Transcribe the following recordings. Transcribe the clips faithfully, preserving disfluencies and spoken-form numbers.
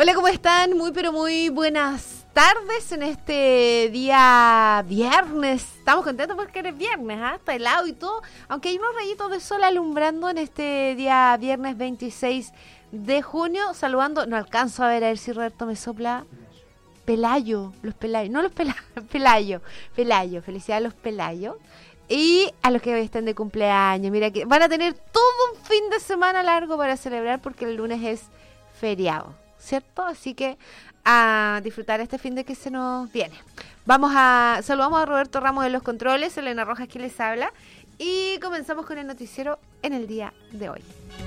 Hola, ¿cómo están? Muy, pero muy buenas tardes en este día viernes. Estamos contentos porque es viernes, ¿ah? ¿eh? Está helado y todo, aunque hay unos rayitos de sol alumbrando en este día viernes veintiséis de junio. Saludando, no alcanzo a ver, a ver si Roberto me sopla. Pelayo, los Pelayos, no los Pelayos, Pelayo, Pelayo, felicidades a los Pelayos. Y a los que hoy estén de cumpleaños, mira que van a tener todo un fin de semana largo para celebrar porque el lunes es feriado, ¿cierto? Así que a disfrutar este fin de que se nos viene. Vamos a, saludamos a Roberto Ramos de los controles, Elena Rojas quien les habla y comenzamos con el noticiero en el día de hoy.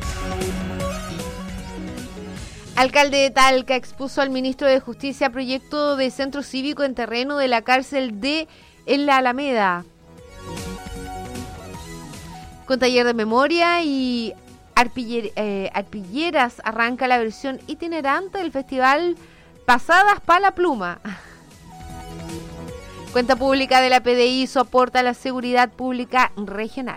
Alcalde de Talca expuso al ministro de Justicia proyecto de centro cívico en terreno de la cárcel de en la Alameda. Con taller de memoria y arpiller, eh, arpilleras arranca la versión itinerante del festival Pasadas pa' la Pluma. Cuenta pública de la P D I soporta la seguridad pública regional.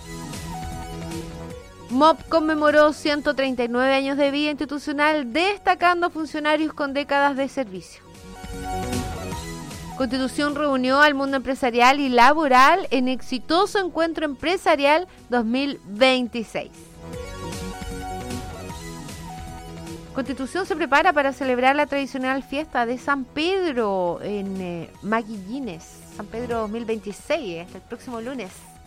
M O P conmemoró ciento treinta y nueve años de vida institucional, destacando funcionarios con décadas de servicio. Constitución reunió al mundo empresarial y laboral en exitoso encuentro empresarial dos mil veintiséis. Constitución se prepara para celebrar la tradicional fiesta de San Pedro en eh, Maguillines, San Pedro dos mil veintiséis, hasta el próximo lunes.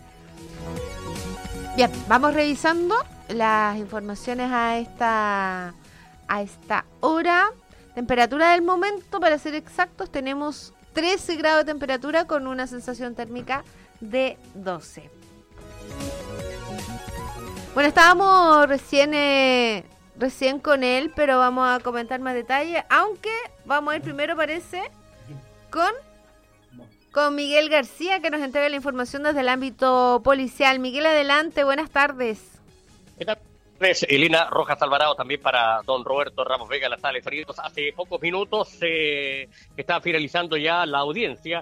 Bien, vamos revisando las informaciones a esta, a esta hora. Temperatura del momento, para ser exactos, tenemos trece grados de temperatura con una sensación térmica de doce. Bueno, estábamos recién eh, recién con él, pero vamos a comentar más detalles, aunque vamos a ir primero, parece, con, con Miguel García, que nos entrega la información desde el ámbito policial. Miguel, adelante, buenas tardes. ¿Qué tal? Elena Rojas Alvarado, también para don Roberto Ramos Vega, la sala de feridos. Hace pocos minutos eh, está finalizando ya la audiencia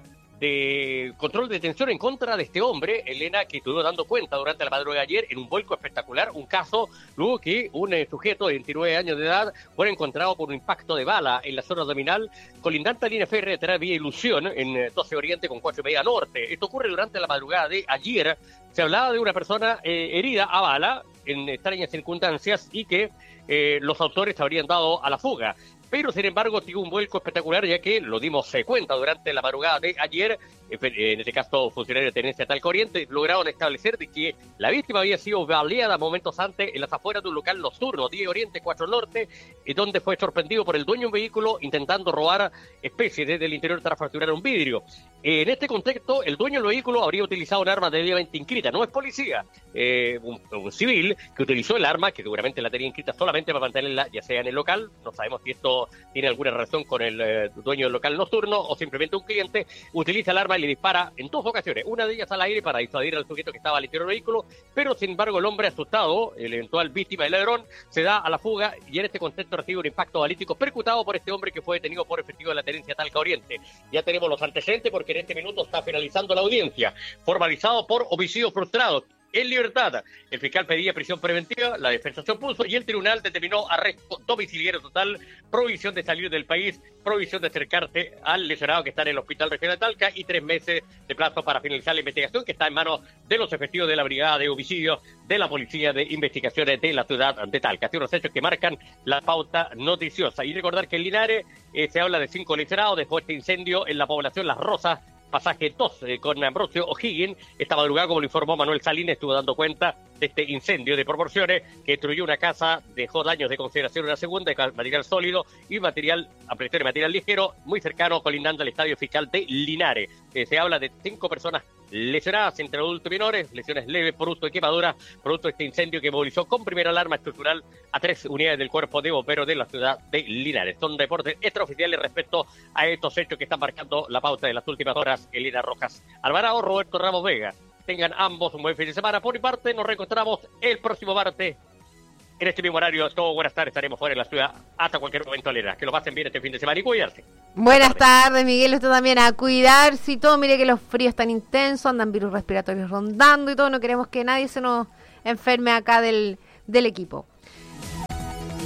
de control de detención en contra de este hombre, Elena, que estuvo dando cuenta durante la madrugada de ayer en un vuelco espectacular, un caso luego que un eh, sujeto de veintinueve años de edad fue encontrado por un impacto de bala en la zona abdominal colindante a línea férrea de Vía Ilusión en eh, doce Oriente con cuatro y media Norte. Esto ocurre durante la madrugada de ayer. Se hablaba de una persona eh, herida a bala en extrañas circunstancias y que eh, los autores habrían dado a la fuga. Pero, sin embargo, tuvo un vuelco espectacular, ya que lo dimos eh, cuenta durante la madrugada de ayer. Eh, en este caso, funcionarios de Tenencia Talca Oriente lograron establecer de que la víctima había sido baleada momentos antes en las afueras de un local nocturno, diez Oriente, cuatro Norte, y donde fue sorprendido por el dueño de un vehículo intentando robar especies desde el interior tras fracturar un vidrio. Eh, en este contexto, el dueño del vehículo habría utilizado un arma debidamente inscrita. No es policía, eh, un, un civil que utilizó el arma, que seguramente la tenía inscrita solamente para mantenerla ya sea en el local. No sabemos si esto tiene alguna relación con el eh, dueño del local nocturno o simplemente un cliente. Utiliza el arma y le dispara en dos ocasiones, una de ellas al aire para disuadir al sujeto que estaba al interior del vehículo, pero sin embargo el hombre asustado, el eventual víctima del ladrón, se da a la fuga y en este contexto recibe un impacto balístico percutado por este hombre que fue detenido por efectivo de la Tenencia Talca Oriente. Ya tenemos los antecedentes porque en este minuto está finalizando la audiencia, formalizado por homicidio frustrado. En libertad, el fiscal pedía prisión preventiva, la defensa se opuso y el tribunal determinó arresto domiciliario total, prohibición de salir del país, prohibición de acercarse al lesionado que está en el Hospital Regional de Talca y tres meses de plazo para finalizar la investigación que está en manos de los efectivos de la Brigada de Homicidios de la Policía de Investigaciones de la ciudad de Talca. Así unos hechos que marcan la pauta noticiosa. Y recordar que en Linares eh, se habla de cinco lesionados después de este incendio en la población Las Rosas, pasaje dos, eh, con Ambrosio O'Higgins. Esta madrugada, como lo informó Manuel Salines, estuvo dando cuenta de este incendio de proporciones que destruyó una casa, dejó daños de consideración en una segunda, de material sólido y material, ampliación de material ligero, muy cercano, colindando al Estadio Fiscal de Linares. Eh, se habla de cinco personas lesionadas entre adultos y menores, lesiones leves producto de quemaduras, producto de este incendio que movilizó con primera alarma estructural a tres unidades del cuerpo de bomberos de la ciudad de Linares. Son reportes extraoficiales respecto a estos hechos que están marcando la pauta de las últimas horas. Elena Rojas Alvarado, Roberto Ramos Vega. Tengan ambos un buen fin de semana. Por mi parte, nos reencontramos el próximo martes en este mismo horario. Todo buenas tardes, estaremos fuera de la ciudad hasta cualquier momento. Elena, que lo pasen bien este fin de semana y cuidarse. Buenas tardes, Miguel, usted también a cuidarse y todo. Mire que los fríos están intensos, andan virus respiratorios rondando y todo. No queremos que nadie se nos enferme acá del, del equipo.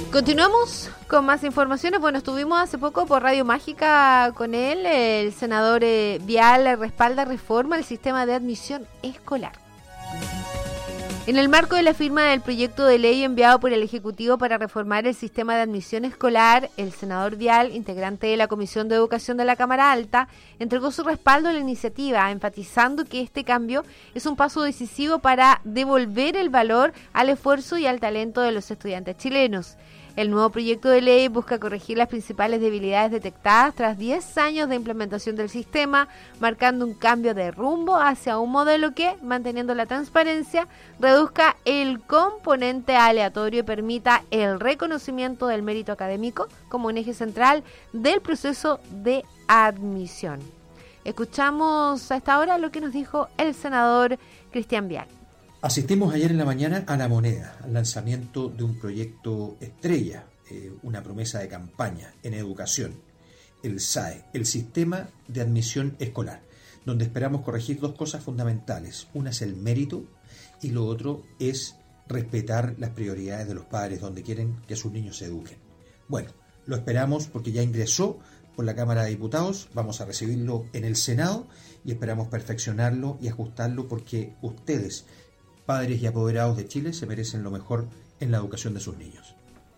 Continuamos con más informaciones. Bueno, estuvimos hace poco por Radio Mágica con él. El senador eh, Vial respalda reforma al sistema de admisión escolar. En el marco de la firma del proyecto de ley enviado por el Ejecutivo para reformar el sistema de admisión escolar, el senador Vial, integrante de la Comisión de Educación de la Cámara Alta, entregó su respaldo a la iniciativa, enfatizando que este cambio es un paso decisivo para devolver el valor al esfuerzo y al talento de los estudiantes chilenos. El nuevo proyecto de ley busca corregir las principales debilidades detectadas tras diez años de implementación del sistema, marcando un cambio de rumbo hacia un modelo que, manteniendo la transparencia, reduzca el componente aleatorio y permita el reconocimiento del mérito académico como un eje central del proceso de admisión. Escuchamos a esta hora lo que nos dijo el senador Cristian Vial. Asistimos ayer en la mañana a La Moneda, al lanzamiento de un proyecto estrella, eh, una promesa de campaña en educación, el S A E, el Sistema de Admisión Escolar, donde esperamos corregir dos cosas fundamentales. Una es el mérito y lo otro es respetar las prioridades de los padres donde quieren que sus niños se eduquen. Bueno, lo esperamos porque ya ingresó por la Cámara de Diputados, vamos a recibirlo en el Senado y esperamos perfeccionarlo y ajustarlo porque ustedes, padres y apoderados de Chile, se merecen lo mejor en la educación de sus niños.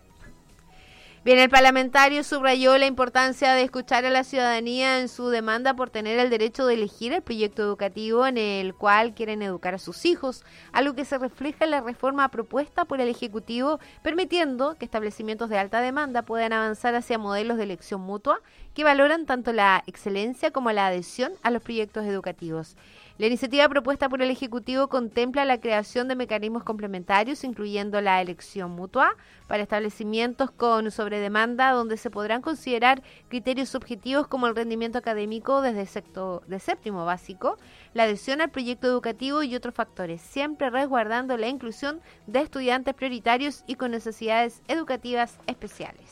Bien, el parlamentario subrayó la importancia de escuchar a la ciudadanía en su demanda por tener el derecho de elegir el proyecto educativo en el cual quieren educar a sus hijos, algo que se refleja en la reforma propuesta por el Ejecutivo, permitiendo que establecimientos de alta demanda puedan avanzar hacia modelos de elección mutua que valoran tanto la excelencia como la adhesión a los proyectos educativos. La iniciativa propuesta por el Ejecutivo contempla la creación de mecanismos complementarios, incluyendo la elección mutua para establecimientos con sobredemanda, donde se podrán considerar criterios objetivos como el rendimiento académico desde el sector de séptimo básico, la adhesión al proyecto educativo y otros factores, siempre resguardando la inclusión de estudiantes prioritarios y con necesidades educativas especiales.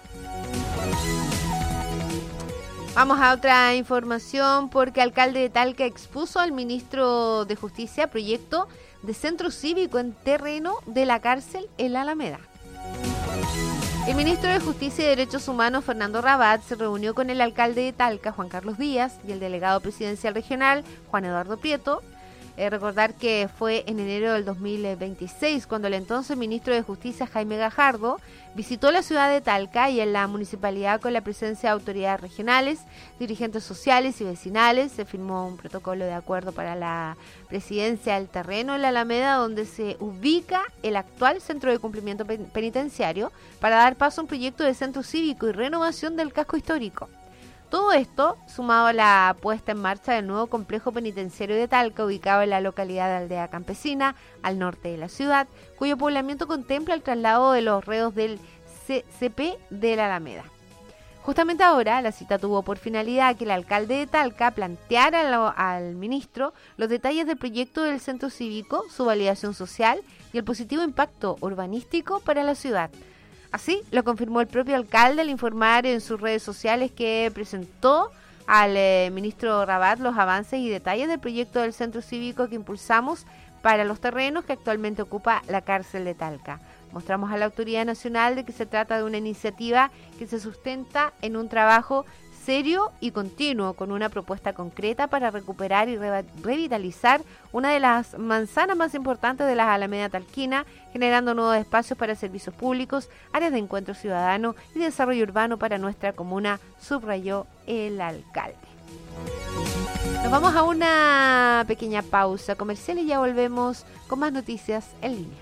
Vamos a otra información porque el alcalde de Talca expuso al ministro de Justicia proyecto de centro cívico en terreno de la cárcel en la Alameda. El ministro de Justicia y Derechos Humanos, Fernando Rabat, se reunió con el alcalde de Talca, Juan Carlos Díaz, y el delegado presidencial regional, Juan Eduardo Prieto. Eh, recordar que fue en enero del dos mil veintiséis cuando el entonces ministro de Justicia, Jaime Gajardo, visitó la ciudad de Talca y en la municipalidad con la presencia de autoridades regionales, dirigentes sociales y vecinales. Se firmó un protocolo de acuerdo para la presidencia del terreno en la Alameda, donde se ubica el actual centro de cumplimiento penitenciario, para dar paso a un proyecto de centro cívico y renovación del casco histórico. Todo esto sumado a la puesta en marcha del nuevo complejo penitenciario de Talca, ubicado en la localidad de Aldea Campesina, al norte de la ciudad, cuyo poblamiento contempla el traslado de los reos del C C P de la Alameda. Justamente ahora, la cita tuvo por finalidad que el alcalde de Talca planteara lo, al ministro los detalles del proyecto del centro cívico, su validación social y el positivo impacto urbanístico para la ciudad. Así lo confirmó el propio alcalde al informar en sus redes sociales que presentó al eh, ministro Rabat los avances y detalles del proyecto del centro cívico que impulsamos para los terrenos que actualmente ocupa la cárcel de Talca. Mostramos a la autoridad nacional de que se trata de una iniciativa que se sustenta en un trabajo serio y continuo, con una propuesta concreta para recuperar y re- revitalizar una de las manzanas más importantes de la Alameda Talquina, generando nuevos espacios para servicios públicos, áreas de encuentro ciudadano y desarrollo urbano para nuestra comuna, subrayó el alcalde. Nos vamos a una pequeña pausa comercial y ya volvemos con más noticias en línea.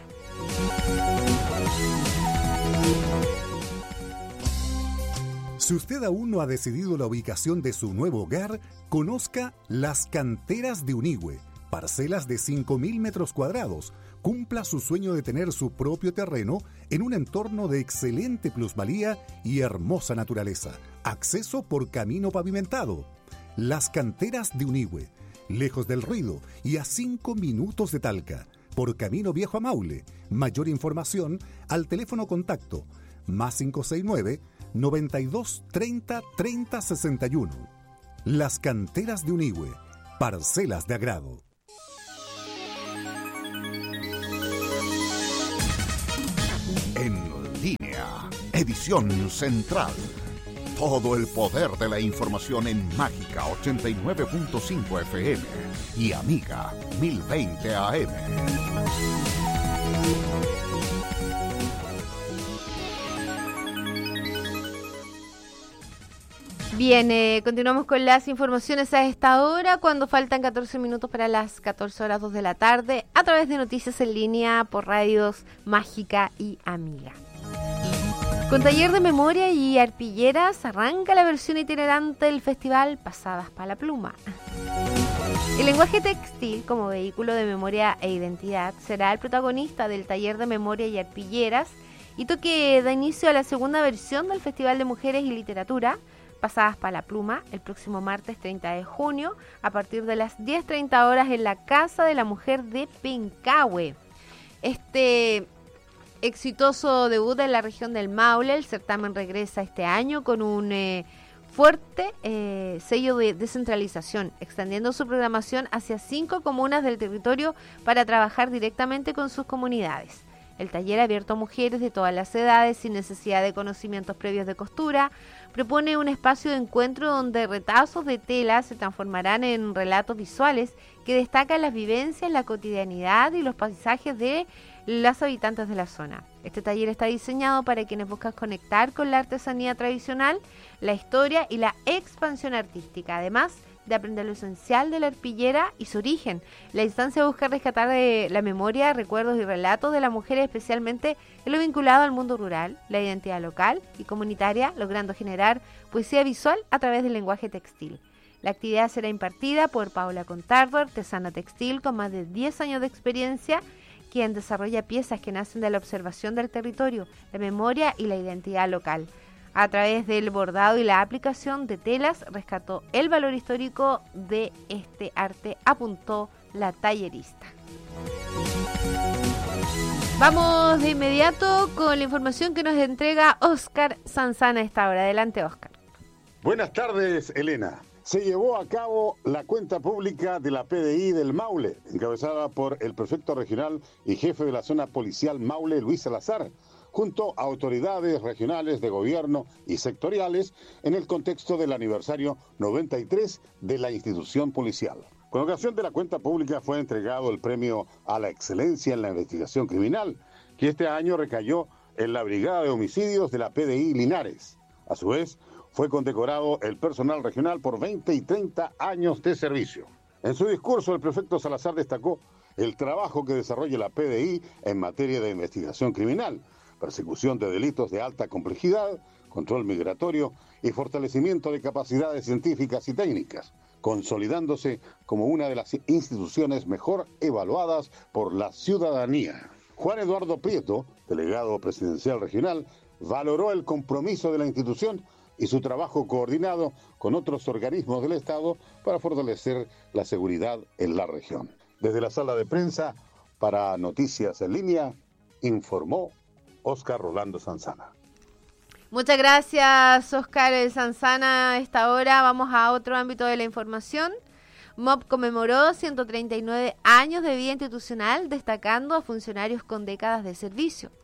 Si usted aún no ha decidido la ubicación de su nuevo hogar, conozca Las Canteras de Unigüe, parcelas de cinco mil metros cuadrados. Cumpla su sueño de tener su propio terreno en un entorno de excelente plusvalía y hermosa naturaleza. Acceso por camino pavimentado. Las Canteras de Unigüe, lejos del ruido y a cinco minutos de Talca, por camino viejo a Maule. Mayor información al teléfono contacto más cinco seis nueve, noventa y dos, treinta, treinta, sesenta y uno. Las Canteras de Unigüe, parcelas de agrado. En línea. edición central. Todo el poder de la información en Mágica ochenta y nueve punto cinco F M y Amiga mil veinte A M. Bien, eh, continuamos con las informaciones a esta hora, cuando faltan catorce minutos para las catorce horas dos de la tarde, a través de Noticias en Línea por radios Mágica y Amiga. Con taller de memoria y arpilleras arranca la versión itinerante del festival Pasadas para la Pluma. El lenguaje textil como vehículo de memoria e identidad será el protagonista del taller de memoria y arpilleras, hito que da inicio a la segunda versión del Festival de Mujeres y Literatura, Pasadas para la Pluma, el próximo martes treinta de junio, a partir de las diez treinta horas en la Casa de la Mujer de Pencahue. Este exitoso debut en la región del Maule, el certamen regresa este año con un eh, fuerte eh, sello de descentralización, extendiendo su programación hacia cinco comunas del territorio para trabajar directamente con sus comunidades. El taller, abierto a mujeres de todas las edades sin necesidad de conocimientos previos de costura, propone un espacio de encuentro donde retazos de tela se transformarán en relatos visuales que destacan las vivencias, la cotidianidad y los paisajes de las habitantes de la zona. Este taller está diseñado para quienes buscan conectar con la artesanía tradicional, la historia y la expansión artística, además de aprender lo esencial de la arpillera y su origen. La instancia busca rescatar de la memoria, recuerdos y relatos de las mujeres, especialmente en lo vinculado al mundo rural, la identidad local y comunitaria, logrando generar poesía visual a través del lenguaje textil. La actividad será impartida por Paula Contardo, artesana textil con más de diez años de experiencia, quien desarrolla piezas que nacen de la observación del territorio, la memoria y la identidad local. A través del bordado y la aplicación de telas, rescató el valor histórico de este arte, apuntó la tallerista. Vamos de inmediato con la información que nos entrega Óscar Sanzana a esta hora. Adelante, Óscar. Buenas tardes, Elena. Se llevó a cabo la cuenta pública de la P D I del Maule, encabezada por el prefecto regional y jefe de la zona policial Maule, Luis Salazar, junto a autoridades regionales de gobierno y sectoriales en el contexto del aniversario noventa y tres de la institución policial. Con ocasión de la cuenta pública fue entregado el premio a la excelencia en la investigación criminal, que este año recayó en la Brigada de Homicidios de la P D I Linares. A su vez, fue condecorado el personal regional por veinte y treinta años de servicio. En su discurso, el prefecto Salazar destacó el trabajo que desarrolla la P D I en materia de investigación criminal, persecución de delitos de alta complejidad, control migratorio y fortalecimiento de capacidades científicas y técnicas, consolidándose como una de las instituciones mejor evaluadas por la ciudadanía. Juan Eduardo Prieto, delegado presidencial regional, valoró el compromiso de la institución y su trabajo coordinado con otros organismos del Estado para fortalecer la seguridad en la región. Desde la sala de prensa, para Noticias en Línea, informó Óscar Rolando Sanzana. Muchas gracias, Óscar Sanzana. A esta hora vamos a otro ámbito de la información. M O B conmemoró ciento treinta y nueve años de vida institucional, destacando a funcionarios con décadas de servicio.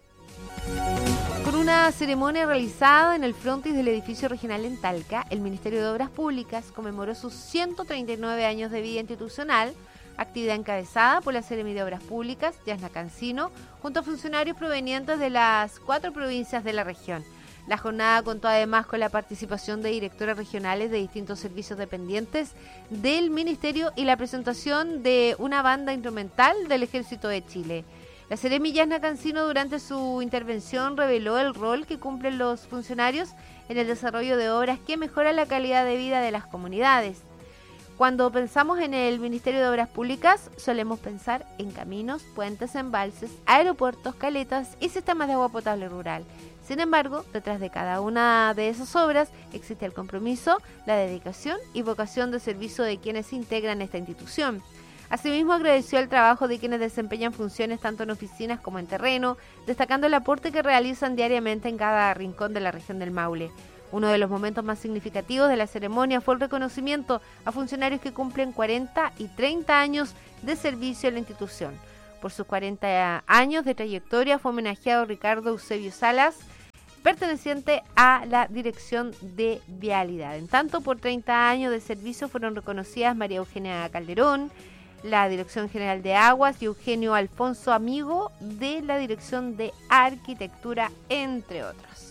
Con una ceremonia realizada en el frontis del edificio regional en Talca, el Ministerio de Obras Públicas conmemoró sus ciento treinta y nueve años de vida institucional, actividad encabezada por la Seremi de Obras Públicas, Yasna Cancino, junto a funcionarios provenientes de las cuatro provincias de la región. La jornada contó además con la participación de directoras regionales de distintos servicios dependientes del Ministerio y la presentación de una banda instrumental del Ejército de Chile. La Seremi Yasna Cancino durante su intervención reveló el rol que cumplen los funcionarios en el desarrollo de obras que mejoran la calidad de vida de las comunidades. Cuando pensamos en el Ministerio de Obras Públicas, solemos pensar en caminos, puentes, embalses, aeropuertos, caletas y sistemas de agua potable rural. Sin embargo, detrás de cada una de esas obras existe el compromiso, la dedicación y vocación de servicio de quienes integran esta institución. Asimismo, agradeció el trabajo de quienes desempeñan funciones tanto en oficinas como en terreno, destacando el aporte que realizan diariamente en cada rincón de la región del Maule. Uno de los momentos más significativos de la ceremonia fue el reconocimiento a funcionarios que cumplen cuarenta y treinta años de servicio en la institución. Por sus cuarenta años de trayectoria fue homenajeado Ricardo Eusebio Salas, perteneciente a la Dirección de Vialidad. En tanto, por treinta años de servicio fueron reconocidas María Eugenia Calderón, la Dirección General de Aguas, y Eugenio Alfonso Amigo de la Dirección de Arquitectura, entre otros.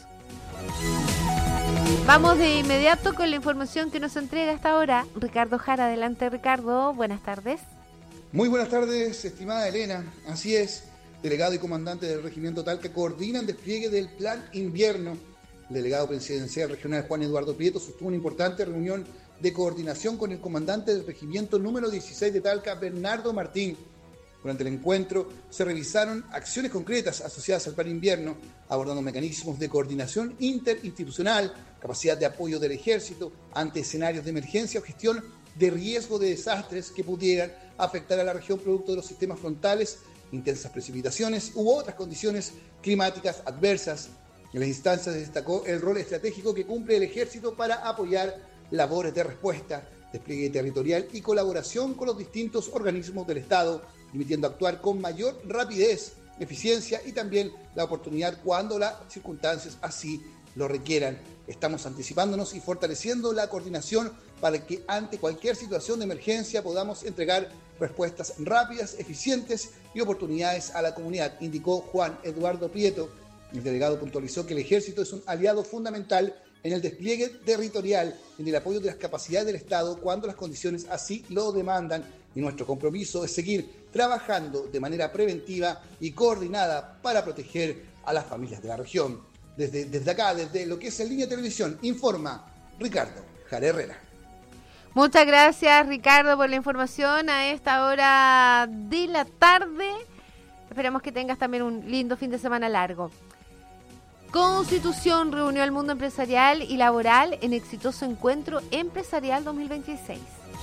Vamos de inmediato con la información que nos entrega hasta ahora Ricardo Jara. Adelante, Ricardo, buenas tardes. Muy buenas tardes, estimada Elena. Así es, delegado y comandante del Regimiento Talca coordinan despliegue del Plan Invierno. El delegado presidencial regional Juan Eduardo Prieto sostuvo una importante reunión de coordinación con el comandante del Regimiento número dieciséis de Talca, Bernardo Martín. Durante el encuentro se revisaron acciones concretas asociadas al Plan Invierno, abordando mecanismos de coordinación interinstitucional, capacidad de apoyo del Ejército ante escenarios de emergencia o gestión de riesgo de desastres que pudieran afectar a la región producto de los sistemas frontales, intensas precipitaciones u otras condiciones climáticas adversas. En las instancias destacó el rol estratégico que cumple el Ejército para apoyar labores de respuesta, despliegue territorial y colaboración con los distintos organismos del Estado, permitiendo actuar con mayor rapidez, eficiencia y también la oportunidad cuando las circunstancias así lo requieran. Estamos anticipándonos y fortaleciendo la coordinación para que ante cualquier situación de emergencia podamos entregar respuestas rápidas, eficientes y oportunidades a la comunidad, indicó Juan Eduardo Prieto. El delegado puntualizó que el Ejército es un aliado fundamental en el despliegue territorial, en el apoyo de las capacidades del Estado cuando las condiciones así lo demandan, y nuestro compromiso es seguir trabajando de manera preventiva y coordinada para proteger a las familias de la región. Desde, desde acá, desde lo que es en Línea Televisión, informa Ricardo Jara Herrera. Muchas gracias, Ricardo, por la información a esta hora de la tarde. Esperamos que tengas también un lindo fin de semana largo. Constitución reunió al mundo empresarial y laboral en exitoso encuentro empresarial dos mil veintiséis.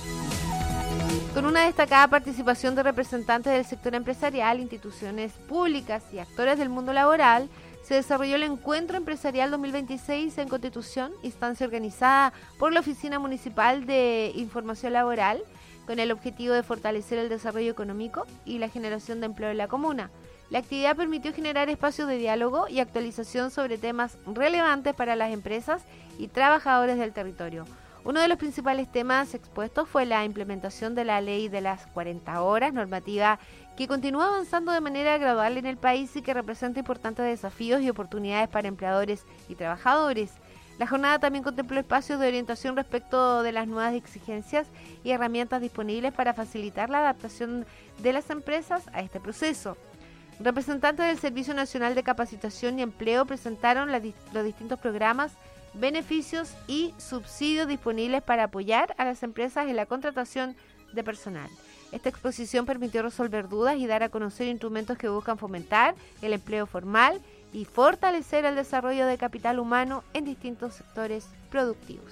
Con una destacada participación de representantes del sector empresarial, instituciones públicas y actores del mundo laboral, se desarrolló el Encuentro Empresarial dos mil veintiséis en Constitución, instancia organizada por la Oficina Municipal de Información Laboral, con el objetivo de fortalecer el desarrollo económico y la generación de empleo en la comuna. La actividad permitió generar espacios de diálogo y actualización sobre temas relevantes para las empresas y trabajadores del territorio. Uno de los principales temas expuestos fue la implementación de la ley de las cuarenta horas, normativa que continúa avanzando de manera gradual en el país y que representa importantes desafíos y oportunidades para empleadores y trabajadores. La jornada también contempló espacios de orientación respecto de las nuevas exigencias y herramientas disponibles para facilitar la adaptación de las empresas a este proceso. Representantes del Servicio Nacional de Capacitación y Empleo presentaron la, los distintos programas, beneficios y subsidios disponibles para apoyar a las empresas en la contratación de personal. Esta exposición permitió resolver dudas y dar a conocer instrumentos que buscan fomentar el empleo formal y fortalecer el desarrollo de capital humano en distintos sectores productivos.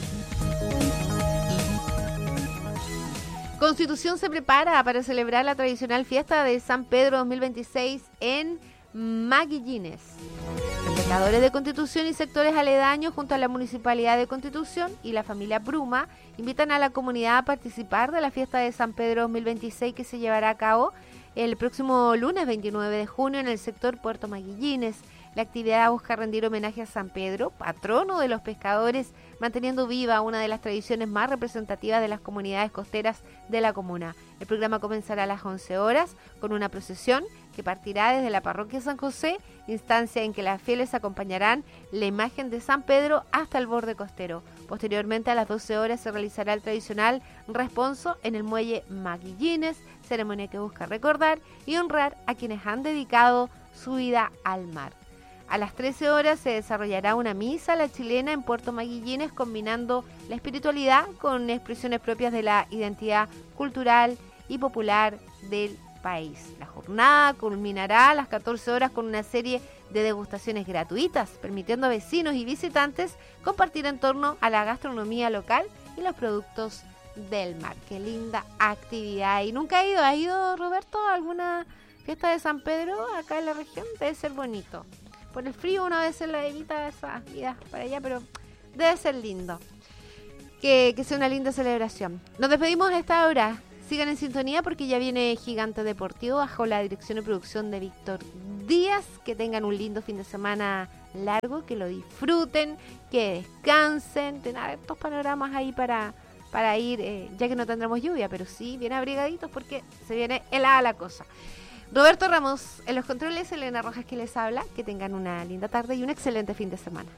Constitución se prepara para celebrar la tradicional fiesta de San Pedro dos mil veintiséis en Maguillines. Pescadores de Constitución y sectores aledaños junto a la Municipalidad de Constitución y la familia Bruma invitan a la comunidad a participar de la fiesta de San Pedro dos mil veintiséis que se llevará a cabo el próximo lunes veintinueve de junio en el sector Puerto Maguillines. La actividad busca rendir homenaje a San Pedro, patrono de los pescadores, manteniendo viva una de las tradiciones más representativas de las comunidades costeras de la comuna. El programa comenzará a las once horas con una procesión que partirá desde la parroquia San José, instancia en que las fieles acompañarán la imagen de San Pedro hasta el borde costero. Posteriormente, a las doce horas, se realizará el tradicional responso en el muelle Maguillines, ceremonia que busca recordar y honrar a quienes han dedicado su vida al mar. A las trece horas se desarrollará una misa a la chilena en Puerto Maguillines, combinando la espiritualidad con expresiones propias de la identidad cultural y popular del país. La jornada culminará a las catorce horas con una serie de degustaciones gratuitas, permitiendo a vecinos y visitantes compartir en torno a la gastronomía local y los productos del mar. ¡Qué linda actividad! ¿Y nunca ha ido? ¿Ha ido, Roberto, a alguna fiesta de San Pedro acá en la región? Debe ser bonito. Por el frío una vez la evita esas vidas para allá, pero debe ser lindo. Que, que sea una linda celebración. Nos despedimos a esta hora. Sigan en sintonía porque ya viene Gigante Deportivo bajo la dirección y producción de Víctor Díaz. Que tengan un lindo fin de semana largo, que lo disfruten, que descansen, tener estos panoramas ahí para, para ir, eh, ya que no tendremos lluvia, pero sí bien abrigaditos porque se viene helada la cosa. Roberto Ramos en los controles, Elena Rojas que les habla, que tengan una linda tarde y un excelente fin de semana.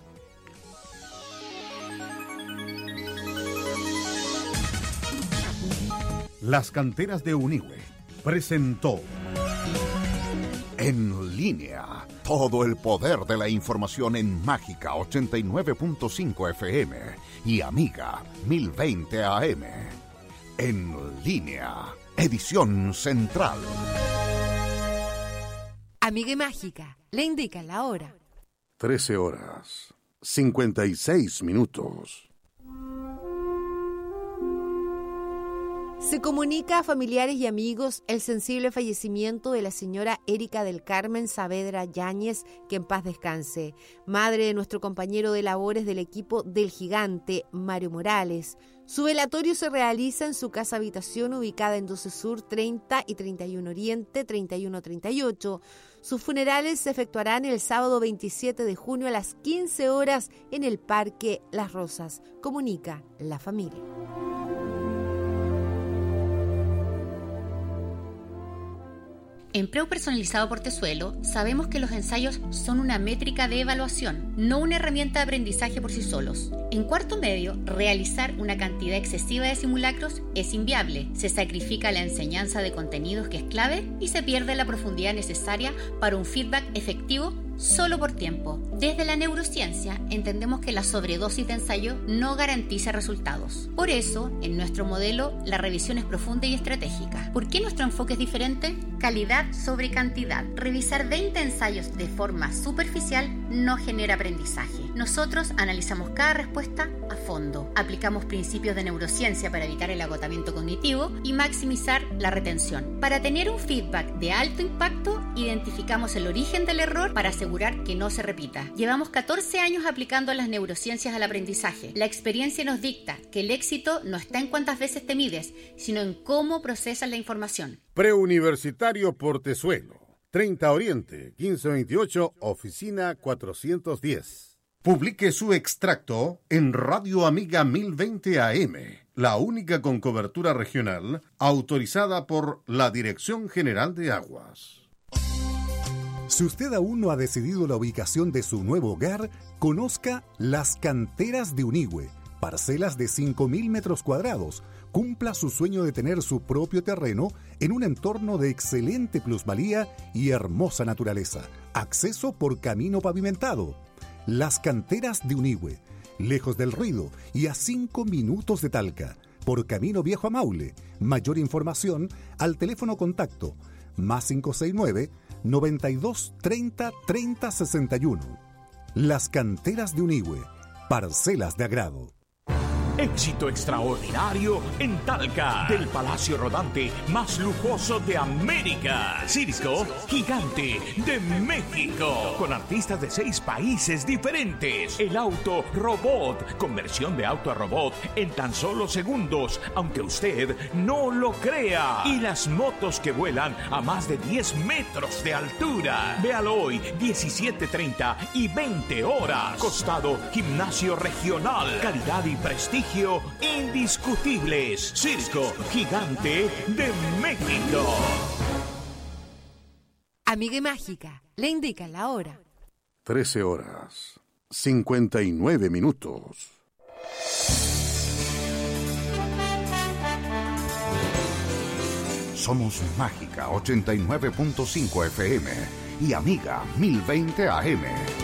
Las Canteras de Unigüe presentó En Línea, todo el poder de la información en Mágica ochenta y nueve punto cinco F M y Amiga mil veinte A M. En Línea, edición central. Amiga y Mágica, le indican la hora. trece horas, cincuenta y seis minutos. Se comunica a familiares y amigos el sensible fallecimiento de la señora Erika del Carmen Saavedra Yáñez, que en paz descanse, madre de nuestro compañero de labores del equipo del Gigante, Mario Morales. Su velatorio se realiza en su casa habitación ubicada en doce Sur, treinta y treinta y uno Oriente, treinta y uno treinta y ocho. Sus funerales se efectuarán el sábado veintisiete de junio a las quince horas en el Parque Las Rosas. Comunica la familia. En Preu Personalizado Portezuelo sabemos que los ensayos son una métrica de evaluación, no una herramienta de aprendizaje por sí solos. En cuarto medio, realizar una cantidad excesiva de simulacros es inviable. Se sacrifica la enseñanza de contenidos que es clave y se pierde la profundidad necesaria para un feedback efectivo solo por tiempo. Desde la neurociencia entendemos que la sobredosis de ensayo no garantiza resultados. Por eso, en nuestro modelo, la revisión es profunda y estratégica. ¿Por qué nuestro enfoque es diferente? Calidad sobre cantidad. Revisar veinte ensayos de forma superficial no genera aprendizaje. Nosotros analizamos cada respuesta a fondo. Aplicamos principios de neurociencia para evitar el agotamiento cognitivo y maximizar la retención. Para tener un feedback de alto impacto, identificamos el origen del error para asegurar que no se repita. Llevamos catorce años aplicando las neurociencias al aprendizaje. La experiencia nos dicta que el éxito no está en cuántas veces te mides, sino en cómo procesas la información. Preuniversitario Portezuelo, treinta Oriente, quince veintiocho, oficina cuatrocientos diez. Publique su extracto en Radio Amiga mil veinte A M, la única con cobertura regional autorizada por la Dirección General de Aguas. Si usted aún no ha decidido la ubicación de su nuevo hogar, conozca Las Canteras de Unigüe, parcelas de cinco mil metros cuadrados. Cumpla su sueño de tener su propio terreno en un entorno de excelente plusvalía y hermosa naturaleza. Acceso por camino pavimentado. Las Canteras de Unigüe, lejos del ruido y a cinco minutos de Talca, por Camino Viejo a Maule. Mayor información al teléfono contacto más cinco seis nueve, noventa y dos, treinta, treinta, sesenta y uno. Las Canteras de Unigüe, parcelas de agrado. Éxito extraordinario en Talca, del Palacio Rodante más lujoso de América. Circo Gigante de México, con artistas de seis países diferentes. El auto robot, conversión de auto a robot en tan solo segundos, aunque usted no lo crea. Y las motos que vuelan a más de diez metros de altura. Véalo hoy, diecisiete treinta y veinte horas. Costado Gimnasio Regional. Calidad y prestigio indiscutibles. Circo Gigante de México. Amiga y Mágica, le indica la hora. trece horas, cincuenta y nueve minutos. Somos Mágica ochenta y nueve punto cinco F M y Amiga mil veinte A M.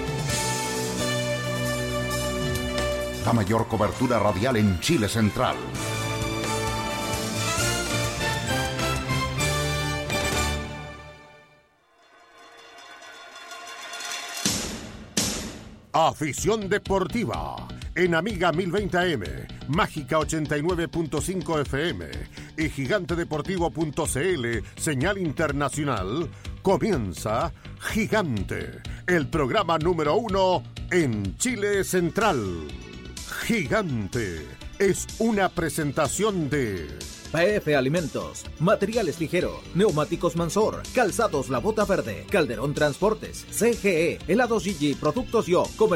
La mayor cobertura radial en Chile Central. Afición deportiva en Amiga mil veinte A M, Mágica ochenta y nueve punto cinco F M y gigante deportivo punto c l, señal internacional. Comienza Gigante, el programa número uno en Chile Central. Gigante es una presentación de P F Alimentos, Materiales Ligero, Neumáticos Mansor, Calzados La Bota Verde, Calderón Transportes, C G E, Helados Gigi, Productos Yo,